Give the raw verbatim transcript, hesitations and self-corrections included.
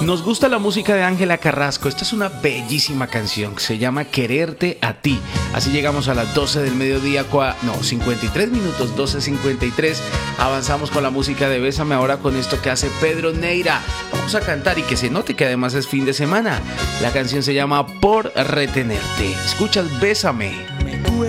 Nos gusta la música de Ángela Carrasco. Esta es una bellísima canción que se llama Quererte a ti. Así llegamos a las doce del mediodía, cua... no, cincuenta y tres minutos, doce cincuenta y tres. Avanzamos con la música de Bésame ahora con esto que hace Pedro Neira. Vamos a cantar y que se note que además es fin de semana. La canción se llama Por Retenerte. Escuchas Bésame.